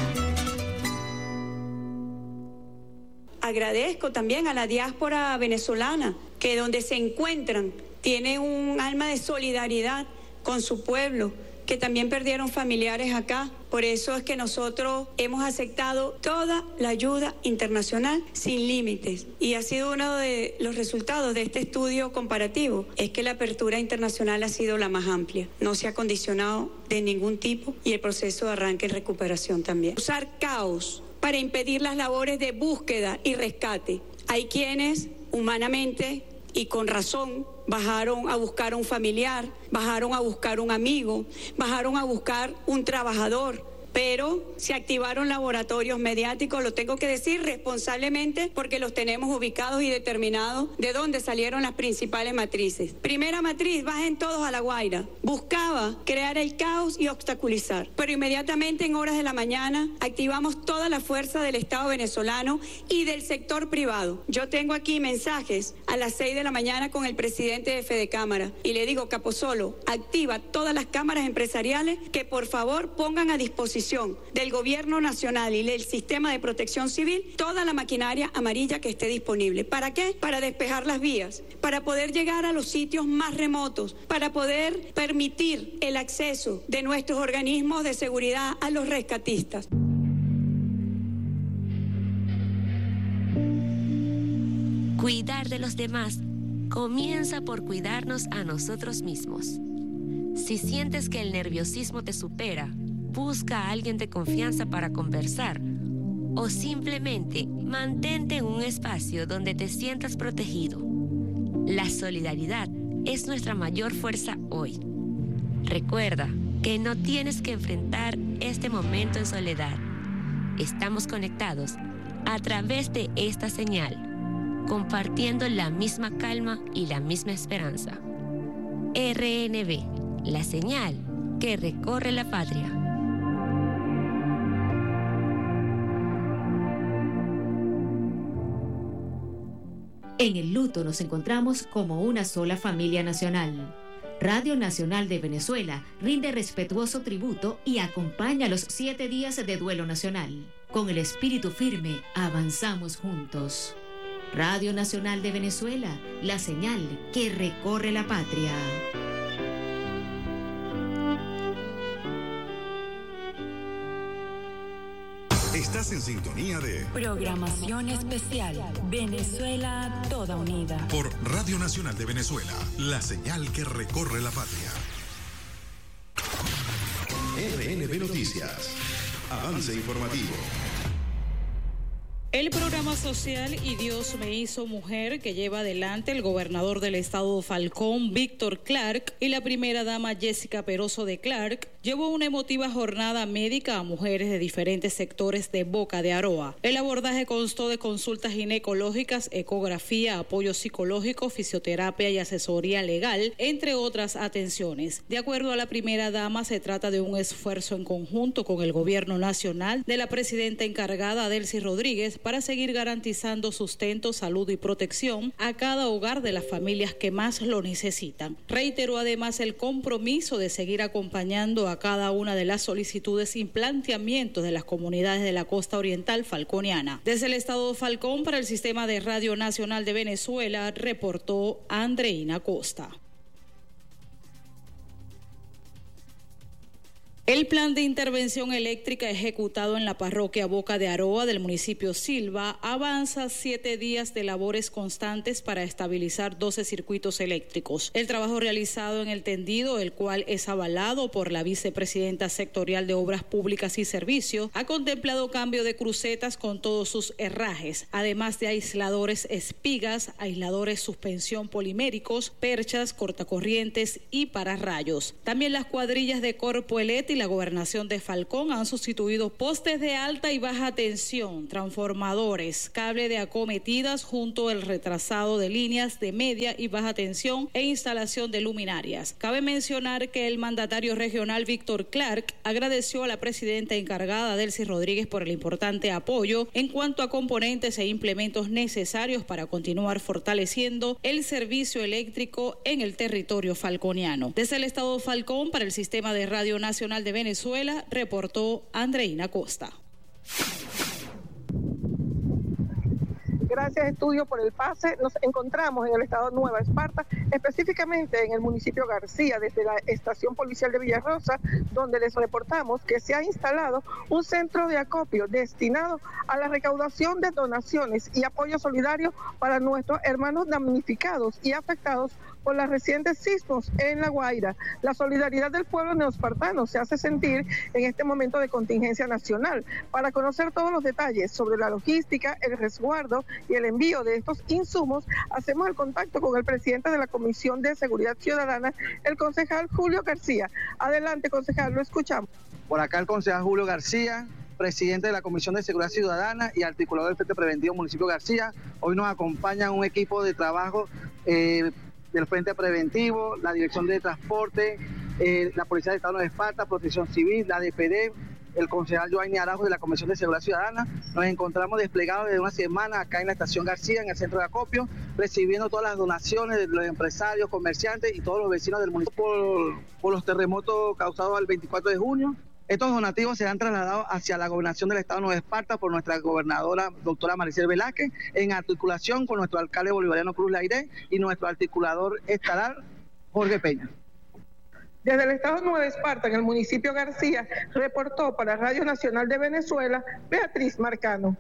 Agradezco también a la diáspora venezolana, que donde se encuentran tienen un alma de solidaridad con su pueblo, que también perdieron familiares acá. Por eso es que nosotros hemos aceptado toda la ayuda internacional sin límites. Y ha sido uno de los resultados de este estudio comparativo, es que la apertura internacional ha sido la más amplia. No se ha condicionado de ningún tipo y el proceso de arranque y recuperación también. Usar caos para impedir las labores de búsqueda y rescate. Hay quienes humanamente y con razón bajaron a buscar a un familiar, bajaron a buscar un amigo, bajaron a buscar un trabajador, pero se activaron laboratorios mediáticos, lo tengo que decir responsablemente porque los tenemos ubicados y determinados de dónde salieron las principales matrices. Primera matriz, bajen todos a La Guaira. Buscaba crear el caos y obstaculizar, pero inmediatamente en horas de la mañana activamos toda la fuerza del Estado venezolano y del sector privado. Yo tengo aquí mensajes a las seis de la mañana con el presidente de Fedecámara y le digo, Capozolo, activa todas las cámaras empresariales que por favor pongan a disposición del gobierno nacional y del sistema de protección civil toda la maquinaria amarilla que esté disponible. ¿Para qué? Para despejar las vías, para poder llegar a los sitios más remotos, para poder permitir el acceso de nuestros organismos de seguridad a los rescatistas. Cuidar de los demás comienza por cuidarnos a nosotros mismos. Si sientes que el nerviosismo te supera, busca a alguien de confianza para conversar o simplemente mantente en un espacio donde te sientas protegido. La solidaridad es nuestra mayor fuerza hoy. Recuerda que no tienes que enfrentar este momento en soledad. Estamos conectados a través de esta señal, compartiendo la misma calma y la misma esperanza. R N B, la señal que recorre la patria. En el luto nos encontramos como una sola familia nacional. Radio Nacional de Venezuela rinde respetuoso tributo y acompaña los siete días de duelo nacional. Con el espíritu firme, avanzamos juntos. Radio Nacional de Venezuela, la señal que recorre la patria. Estás en sintonía de Programación Especial Venezuela Toda Unida por Radio Nacional de Venezuela, la señal que recorre la patria. R N B Noticias, avance informativo. El programa social Y Dios me hizo mujer que lleva adelante el gobernador del estado Falcón, Víctor Clark, y la primera dama Jessica Peroso de Clark, llevó una emotiva jornada médica a mujeres de diferentes sectores de Boca de Aroa. El abordaje constó de consultas ginecológicas, ecografía, apoyo psicológico, fisioterapia y asesoría legal, entre otras atenciones. De acuerdo a la primera dama, se trata de un esfuerzo en conjunto con el gobierno nacional de la presidenta encargada Delcy Rodríguez para seguir garantizando sustento, salud y protección a cada hogar de las familias que más lo necesitan. Reiteró además el compromiso de seguir acompañando a cada una de las solicitudes y planteamientos de las comunidades de la costa oriental falconiana. Desde el estado de Falcón, para el Sistema de Radio Nacional de Venezuela, reportó Andreina Costa. El plan de intervención eléctrica ejecutado en la parroquia Boca de Aroa del municipio Silva avanza siete días de labores constantes para estabilizar doce circuitos eléctricos. El trabajo realizado en el tendido, el cual es avalado por la vicepresidenta sectorial de Obras Públicas y Servicios, ha contemplado cambio de crucetas con todos sus herrajes, además de aisladores espigas, aisladores suspensión poliméricos, perchas, cortacorrientes y pararrayos. También las cuadrillas de Corpoelet y la Gobernación de Falcón han sustituido postes de alta y baja tensión, transformadores, cable de acometidas junto al retrasado de líneas de media y baja tensión e instalación de luminarias. Cabe mencionar que el mandatario regional Víctor Clark agradeció a la presidenta encargada Delcy Rodríguez por el importante apoyo en cuanto a componentes e implementos necesarios para continuar fortaleciendo el servicio eléctrico en el territorio falconiano. Desde el estado Falcón, para el Sistema de Radio Nacional de Venezuela, reportó Andreina Costa. Gracias, Estudio, por el pase. Nos encontramos en el estado de Nueva Esparta, específicamente en el municipio García, desde la estación policial de Villarrosa, donde les reportamos que se ha instalado un centro de acopio destinado a la recaudación de donaciones y apoyo solidario para nuestros hermanos damnificados y afectados por los recientes sismos en La Guaira. La solidaridad del pueblo neoespartano se hace sentir en este momento de contingencia nacional. Para conocer todos los detalles sobre la logística, el resguardo y el envío de estos insumos, hacemos el contacto con el presidente de la Comisión de Seguridad Ciudadana, el concejal Julio García. Adelante, concejal, lo escuchamos. Por acá el concejal Julio García, presidente de la Comisión de Seguridad Ciudadana y articulador del Frente Preventivo Municipio García. Hoy nos acompaña un equipo de trabajo eh, del Frente Preventivo, la Dirección de Transporte, eh, la Policía de Estado de Esparta, Protección Civil, la D P D, el concejal Joanny Arajo de la Comisión de Seguridad Ciudadana. Nos encontramos desplegados desde una semana acá en la Estación García, en el centro de acopio, recibiendo todas las donaciones de los empresarios, comerciantes y todos los vecinos del municipio por, por los terremotos causados el veinticuatro de junio. Estos donativos serán trasladados hacia la gobernación del estado de Nueva Esparta por nuestra gobernadora, doctora Maricel Velázquez, en articulación con nuestro alcalde bolivariano Cruz Lairé y nuestro articulador estatal, Jorge Peña. Desde el estado de Nueva Esparta, en el municipio García, reportó para Radio Nacional de Venezuela, Beatriz Marcano.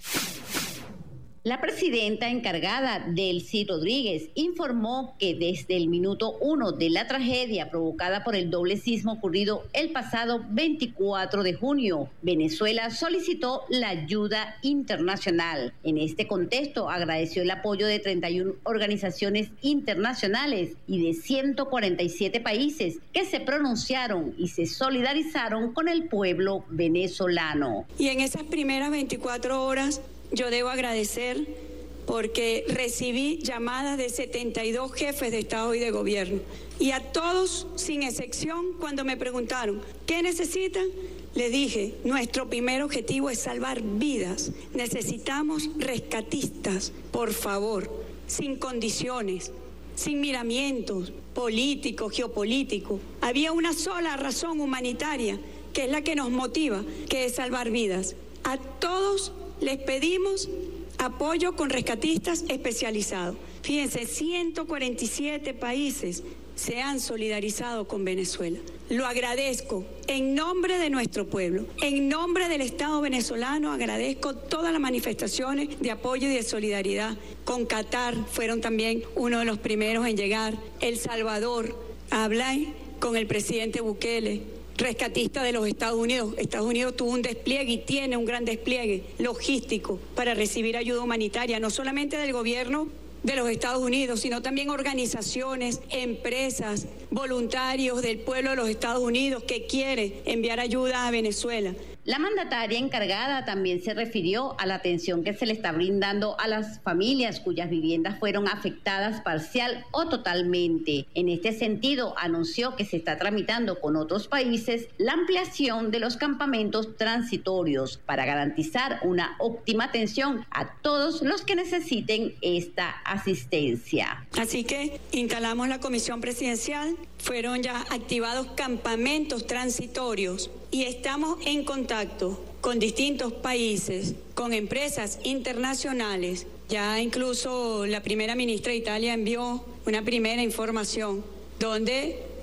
La presidenta encargada, Delcy Rodríguez, informó que desde el minuto uno de la tragedia provocada por el doble sismo ocurrido el pasado veinticuatro de junio, Venezuela solicitó la ayuda internacional. En este contexto, agradeció el apoyo de treinta y una organizaciones internacionales y de ciento cuarenta y siete países que se pronunciaron y se solidarizaron con el pueblo venezolano. Y en esas primeras veinticuatro horas, yo debo agradecer porque recibí llamadas de setenta y dos jefes de Estado y de Gobierno. Y a todos, sin excepción, cuando me preguntaron, ¿qué necesitan? Les dije, nuestro primer objetivo es salvar vidas. Necesitamos rescatistas, por favor, sin condiciones, sin miramientos políticos, geopolíticos. Había una sola razón humanitaria, que es la que nos motiva, que es salvar vidas. A todos les pedimos apoyo con rescatistas especializados. Fíjense, ciento cuarenta y siete países se han solidarizado con Venezuela. Lo agradezco en nombre de nuestro pueblo, en nombre del Estado venezolano. Agradezco todas las manifestaciones de apoyo y de solidaridad. Con Qatar fueron también uno de los primeros en llegar. El Salvador, hablé con el presidente Bukele, rescatista de los Estados Unidos. Estados Unidos tuvo un despliegue y tiene un gran despliegue logístico para recibir ayuda humanitaria, no solamente del gobierno de los Estados Unidos, sino también organizaciones, empresas, voluntarios del pueblo de los Estados Unidos que quiere enviar ayuda a Venezuela. La mandataria encargada también se refirió a la atención que se le está brindando a las familias cuyas viviendas fueron afectadas parcial o totalmente. En este sentido, anunció que se está tramitando con otros países la ampliación de los campamentos transitorios para garantizar una óptima atención a todos los que necesiten esta asistencia. Así que instalamos la comisión presidencial, fueron ya activados campamentos transitorios y estamos en contacto con distintos países, con empresas internacionales. Ya incluso la primera ministra de Italia envió una primera información donde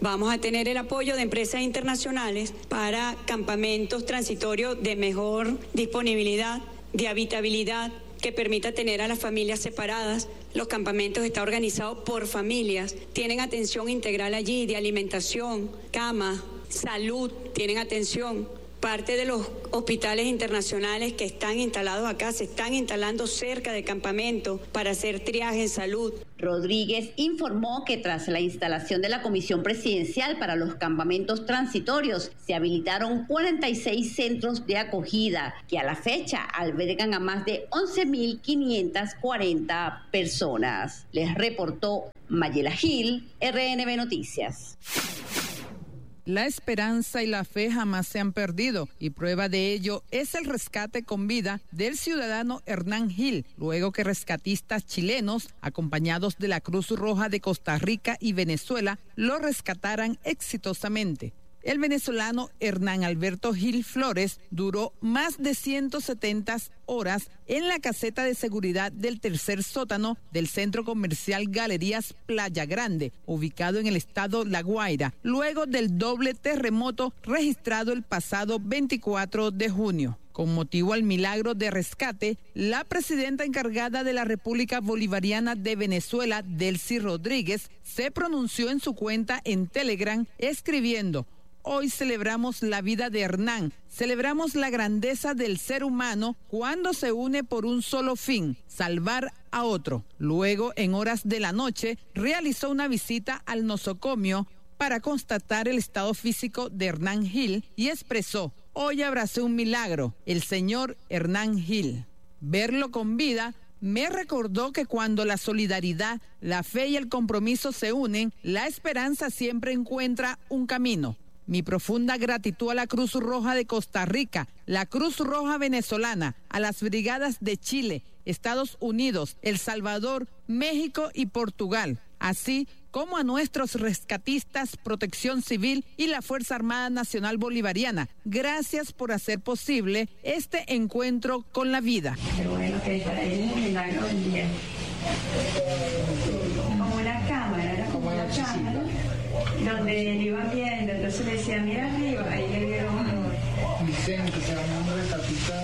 Vamos a tener el apoyo de empresas internacionales para campamentos transitorios de mejor disponibilidad, de habitabilidad, que permita tener a las familias separadas. Los campamentos están organizados por familias, tienen atención integral allí, de alimentación, cama, salud, tienen atención. Parte de los hospitales internacionales que están instalados acá se están instalando cerca de campamentos para hacer triaje en salud. Rodríguez informó que tras la instalación de la Comisión Presidencial para los campamentos transitorios, se habilitaron cuarenta y seis centros de acogida que a la fecha albergan a más de once mil quinientas cuarenta personas. Les reportó Mayela Gil, R N B Noticias. La esperanza y la fe jamás se han perdido y prueba de ello es el rescate con vida del ciudadano Hernán Gil, luego que rescatistas chilenos, acompañados de la Cruz Roja de Costa Rica y Venezuela, lo rescataran exitosamente. El venezolano Hernán Alberto Gil Flores duró más de ciento setenta horas en la caseta de seguridad del tercer sótano del centro comercial Galerías Playa Grande, ubicado en el estado La Guaira, luego del doble terremoto registrado el pasado veinticuatro de junio. Con motivo al milagro de rescate, la presidenta encargada de la República Bolivariana de Venezuela, Delcy Rodríguez, se pronunció en su cuenta en Telegram escribiendo: hoy celebramos la vida de Hernán, celebramos la grandeza del ser humano cuando se une por un solo fin, salvar a otro. Luego, en horas de la noche, realizó una visita al nosocomio para constatar el estado físico de Hernán Gil y expresó: hoy abracé un milagro, el señor Hernán Gil. Verlo con vida me recordó que cuando la solidaridad, la fe y el compromiso se unen, la esperanza siempre encuentra un camino. Mi profunda gratitud a la Cruz Roja de Costa Rica, la Cruz Roja venezolana, a las brigadas de Chile, Estados Unidos, El Salvador, México y Portugal, así como a nuestros rescatistas, Protección Civil y la Fuerza Armada Nacional Bolivariana. Gracias por hacer posible este encuentro con la vida. Pero bueno, que es un milagro del día. Como una cámara, era como una cámara, donde le iban viendo, entonces le decía, mira arriba, ahí le vieron. Vicente, se llama un rescatista,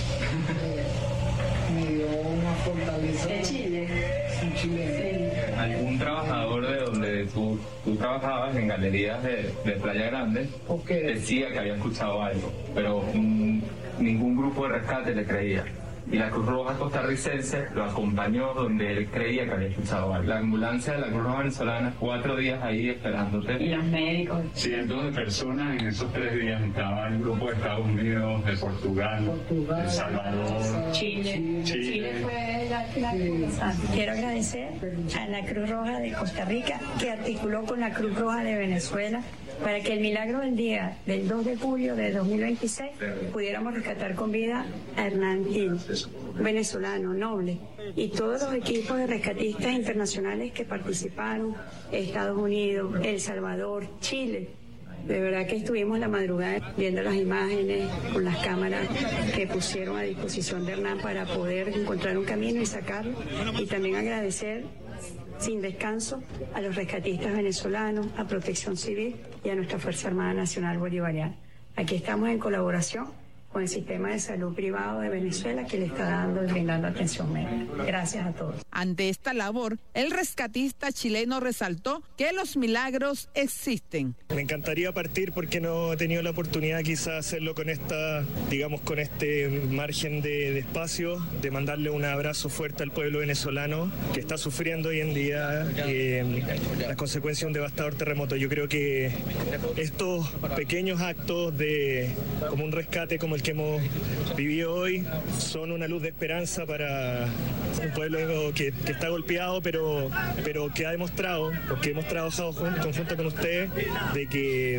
me dio una fortaleza. De Chile. Un chileno. Sí. ¿Algún trabajador de donde tú, tú trabajabas en galerías de, de Playa Grande okay. decía que había escuchado algo, pero mm, ningún grupo de rescate le creía? Y la Cruz Roja costarricense lo acompañó donde él creía que había escuchado algo. La ambulancia de la Cruz Roja venezolana, cuatro días ahí esperándote. Y los médicos. Cientos de personas en esos tres días estaban el grupo de Estados Unidos, de Portugal, Portugal El Salvador, Chile. Chile. Chile fue la, la sí. Quiero agradecer a la Cruz Roja de Costa Rica que articuló con la Cruz Roja de Venezuela para que el milagro del día del dos de julio de dos mil veintiséis pudiéramos rescatar con vida a Hernán Gil, venezolano, noble, y todos los equipos de rescatistas internacionales que participaron, Estados Unidos, El Salvador, Chile. De verdad que estuvimos la madrugada viendo las imágenes con las cámaras que pusieron a disposición de Hernán para poder encontrar un camino y sacarlo, y también agradecer sin descanso a los rescatistas venezolanos, a Protección Civil y a nuestra Fuerza Armada Nacional Bolivariana. Aquí estamos en colaboración con el sistema de salud privado de Venezuela que le está dando y brindando atención médica. Gracias a todos. Ante esta labor, el rescatista chileno resaltó que los milagros existen. Me encantaría partir porque no he tenido la oportunidad quizás hacerlo con esta, digamos, con este margen de, de espacio, de mandarle un abrazo fuerte al pueblo venezolano que está sufriendo hoy en día eh, las consecuencias de un devastador terremoto. Yo creo que estos pequeños actos de como un rescate como el que hemos vivido hoy son una luz de esperanza para un pueblo que, que está golpeado, pero, pero que ha demostrado, porque hemos trabajado junto, conjunto con ustedes, de que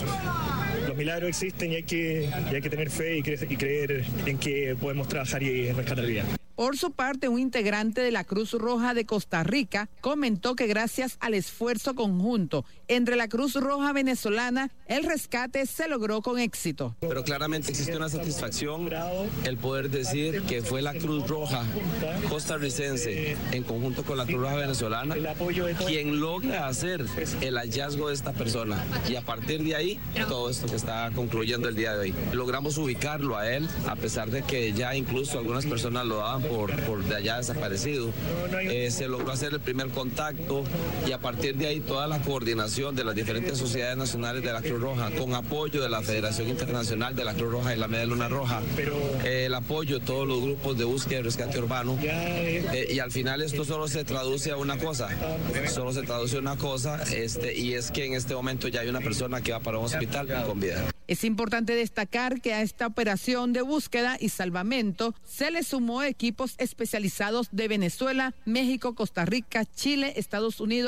los milagros existen y hay que, y hay que tener fe y, cre- y creer en que podemos trabajar y rescatar vidas. Por su parte, un integrante de la Cruz Roja de Costa Rica comentó que gracias al esfuerzo conjunto entre la Cruz Roja venezolana, el rescate se logró con éxito. Pero claramente existe una satisfacción el poder decir que fue la Cruz Roja costarricense en conjunto con la Cruz Roja venezolana quien logra hacer el hallazgo de esta persona, y a partir de ahí todo esto que está concluyendo el día de hoy. Logramos ubicarlo a él, a pesar de que ya incluso algunas personas lo daban por, por de allá desaparecido. Eh, se logró hacer el primer contacto, y a partir de ahí toda la coordinación de las diferentes sociedades nacionales de la Cruz Roja, con apoyo de la Federación Internacional de la Cruz Roja y la Media Luna Roja, eh, el apoyo de todos los grupos de búsqueda y rescate urbano, eh, y al final esto solo se traduce a una cosa, solo se traduce a una cosa, este, y es que en este momento ya hay una persona que va para un hospital con vida. Es importante destacar que a esta operación de búsqueda y salvamento se le sumó equipos especializados de Venezuela, México, Costa Rica, Chile, Estados Unidos,